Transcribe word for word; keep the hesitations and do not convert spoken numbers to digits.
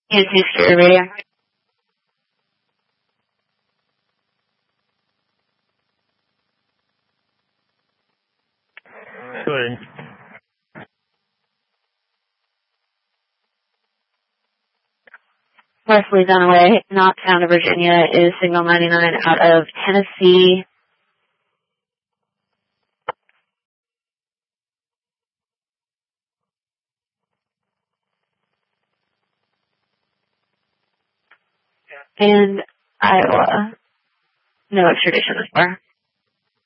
Use your radio. Go ahead. Leslie Dunaway, not found in Virginia, is signal ninety-nine out of Tennessee. And Iowa. No extradition this far.